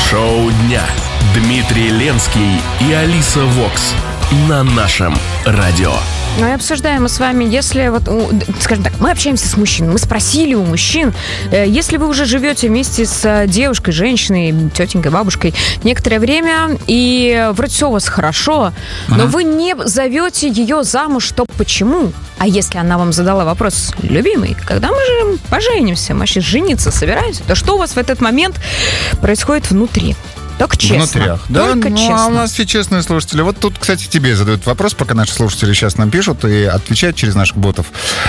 Шоу дня. Дмитрий Ленский и Алиса Вокс на нашем радио. Ну и обсуждаем мы с вами, если вот, скажем так, мы общаемся с мужчинами, мы спросили у мужчин, если вы уже живете вместе с девушкой, женщиной, тетенькой, бабушкой некоторое время, и вроде все у вас хорошо, но вы не зовете ее замуж, то почему? А если она вам задала вопрос: любимый, когда мы же поженимся, мы сейчас жениться собираемся, то что у вас в этот момент происходит внутри? Только честно. Внутрях. Да, только честно. А у нас все честные слушатели. Вот тут, кстати, тебе задают вопрос, пока наши слушатели сейчас нам пишут и отвечают через наших ботов.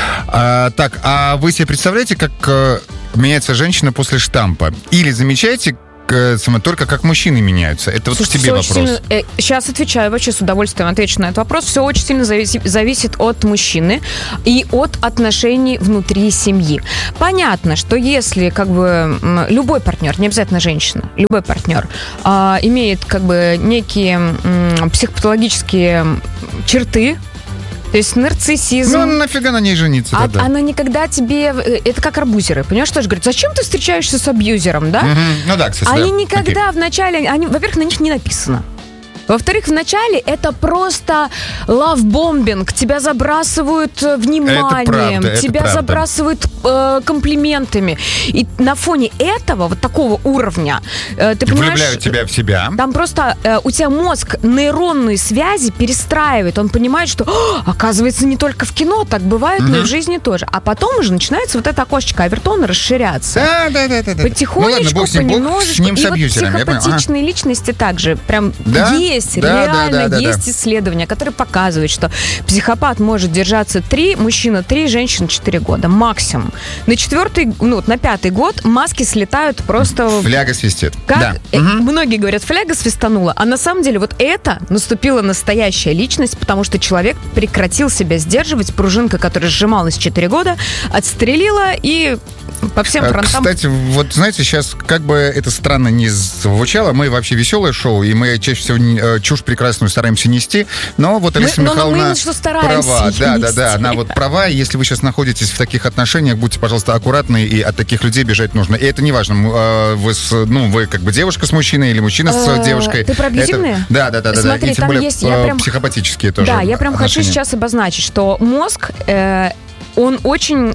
Так, а вы себе представляете, как меняется женщина после штампа? Или замечаете, только как мужчины меняются? Это вот к тебе вопрос. Сильно, сейчас отвечаю, вообще с удовольствием отвечу на этот вопрос. Все очень сильно зависит от мужчины и от отношений внутри семьи. Понятно, что если как бы любой партнер, не обязательно женщина, любой партнер имеет как бы некие психопатологические черты, то есть нарциссизм. Ну, нафига на ней жениться тогда? Она никогда тебе... Это как абьюзеры. Понимаешь, тоже говорят, зачем ты встречаешься с абьюзером, да? Ну да, кстати, Они никогда вначале... Во-первых, на них не написано. Во-вторых, вначале это просто лавбомбинг. Тебя забрасывают вниманием, тебя забрасывают комплиментами. И на фоне этого, вот такого уровня, ты понимаешь... Влюбляют тебя в себя. Там просто у тебя мозг нейронные связи перестраивает. Он понимает, что, оказывается, не только в кино так бывает, но и в жизни тоже. А потом уже начинается вот это окошечко Авертона расширяться. Да. Потихонечку, понемножечку. И вот психопатичные личности также прям есть. Реально есть исследования, которые показывают, что психопат может держаться 3, мужчина 3, женщина 4 года максимум. На 4-й, на 5-й год маски слетают просто... Фляга свистит. Многие говорят, фляга свистанула, а на самом деле вот это наступила настоящая личность, потому что человек прекратил себя сдерживать, пружинка, которая сжималась 4 года, отстрелила и... по всем фронтам. Кстати, вот знаете, сейчас как бы это странно не звучало, мы вообще веселое шоу, и мы чаще всего чушь прекрасную стараемся нести, но вот Алиса Михайловна права. Да, она вот права, и если вы сейчас находитесь в таких отношениях, будьте, пожалуйста, аккуратны, и от таких людей бежать нужно. И это не важно, вы как бы девушка с мужчиной или мужчина с девушкой. Ты про абьюзивные? Да. Смотри, и тем более есть, психопатические тоже. Да, я прям хочу сейчас обозначить, что мозг... он очень,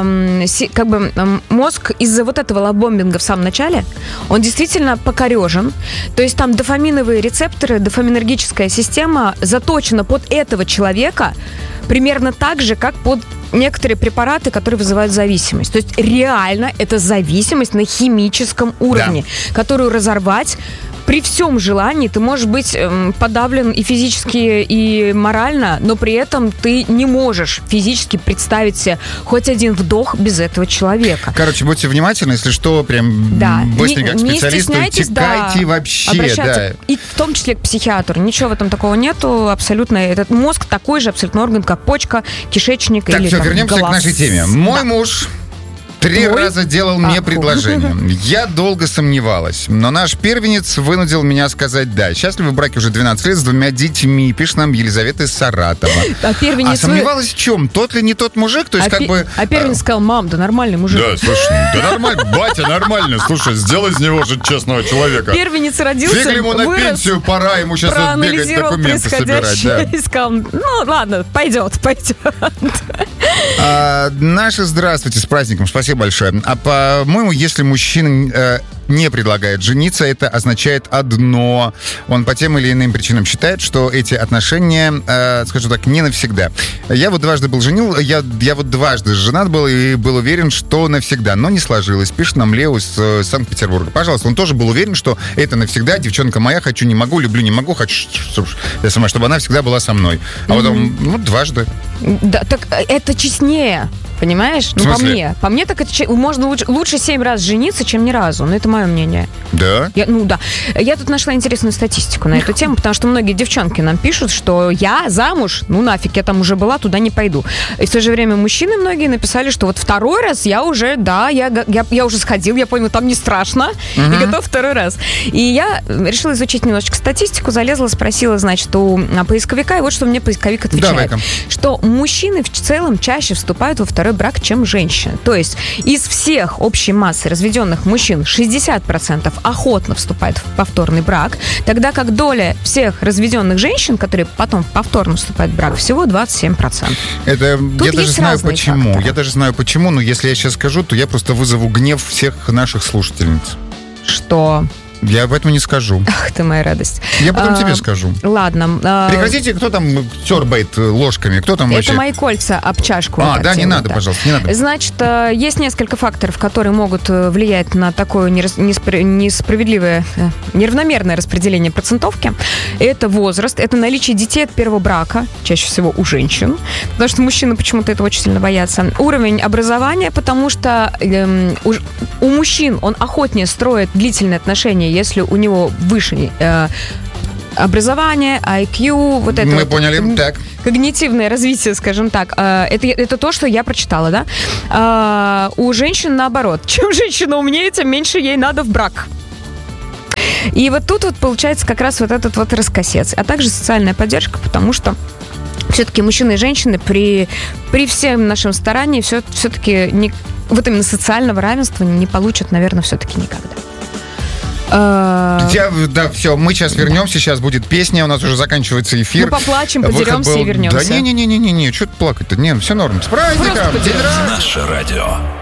мозг из-за вот этого лавбомбинга в самом начале, он действительно покорежен. То есть там дофаминовые рецепторы, дофаминергическая система заточена под этого человека примерно так же, как под некоторые препараты, которые вызывают зависимость. То есть реально это зависимость на химическом уровне, которую разорвать при всем желании. Ты можешь быть подавлен и физически, и морально, но при этом ты не можешь физически представить себе хоть один вдох без этого человека. Короче, будьте внимательны, если что, прям быстренько к специалисту текайте вообще. Обращаться, и в том числе к психиатру. Ничего в этом такого нету. Абсолютно. Этот мозг такой же абсолютно орган, как почка, кишечник так, или все, вернемся к нашей теме. Мой муж 3 раза делал мне предложение. Я долго сомневалась, но наш первенец вынудил меня сказать «да». Счастливы в браке уже 12 лет с 2 детьми, пишет нам Елизавета из Саратова. А сомневалась в чем? Тот ли не тот мужик? То есть А первенец сказал: мам, да нормальный мужик. Да, слушай, да нормально, батя нормально. Слушай, сделай из него же честного человека. Первенец родился, фиг ему на пенсию пора, ему сейчас бегать документы собирать. Да. И сказал: ладно, пойдет. Наши здравствуйте, с праздником, спасибо большое. А по-моему, если мужчина не предлагает жениться, это означает одно. Он по тем или иным причинам считает, что эти отношения, скажем так, не навсегда. Я вот дважды был женил, я вот дважды женат был и был уверен, что навсегда, но не сложилось. Пишет нам Лео из Санкт-Петербурга. Пожалуйста, он тоже был уверен, что это навсегда, девчонка моя, хочу, не могу, люблю, не могу, хочу, чтобы она всегда была со мной. А потом, дважды. Да, так это честнее. Понимаешь? По мне так это можно лучше 7 раз жениться, чем ни разу. Но это мое мнение. Да? Я тут нашла интересную статистику на эту тему, потому что многие девчонки нам пишут, что я замуж, нафиг, я там уже была, туда не пойду. И в то же время мужчины многие написали, что вот 2-й раз я уже, я уже сходил, я понял, там не страшно, и готов 2-й раз. И я решила изучить немножечко статистику, залезла, спросила, значит, у поисковика, и вот что мне поисковик отвечает. Давай-ка. Что мужчины в целом чаще вступают во 2-й второй брак, чем женщины. То есть из всех общей массы разведенных мужчин 60% охотно вступает в повторный брак, тогда как доля всех разведенных женщин, которые потом повторно вступают в брак, всего 27%. Это Тут я даже есть знаю разные почему. факторы. Я даже знаю почему, но если я сейчас скажу, то я просто вызову гнев всех наших слушательниц. Что? Я об этом не скажу. Ах ты моя радость. Я потом тебе скажу. Ладно. Прекратите, кто там тербает ложками, кто там Это вообще... мои кольца об чашку. А, вот да, так не делают, надо, да. пожалуйста, не надо. Значит, есть несколько факторов, которые могут влиять на такое несправедливое, неравномерное распределение процентовки. Это возраст, это наличие детей от первого брака, чаще всего у женщин, потому что мужчины почему-то этого очень сильно боятся. Уровень образования, потому что у мужчин он охотнее строит длительные отношения, если у него выше образование, IQ, вот это. Мы вот, поняли, так. Когнитивное развитие, скажем так. Это то, что я прочитала, да? У женщин наоборот. Чем женщина умнее, тем меньше ей надо в брак. И вот тут вот получается как раз вот этот вот раскосец. А также социальная поддержка, потому что все-таки мужчины и женщины при всем нашем старании все-таки вот именно социального равенства не получат, наверное, все-таки никогда. Да, все, мы сейчас вернемся, сейчас будет песня, у нас уже заканчивается эфир. Мы поплачем, подеремся и вернемся. Да не, что плакать-то? Не, все норм. С праздником! Наше радио.